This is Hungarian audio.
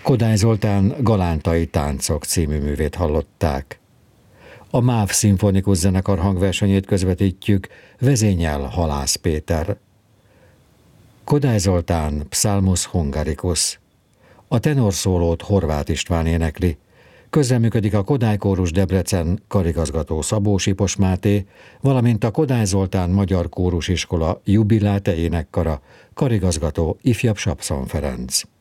Kodály Zoltán Galántai táncok című művét hallották. A MÁV szimfonikus zenekar hangversenyét közvetítjük, vezényel Halász Péter. Kodály Zoltán Psalmus Hungaricus. A tenorszólót Horváth István énekli. Közreműködik a Kodály Kórus Debrecen karigazgató Szabó Sipos Máté, valamint a Kodály Zoltán Magyar Kórusiskola Jubiláte énekkara, karigazgató ifjabb Sapszon Ferenc.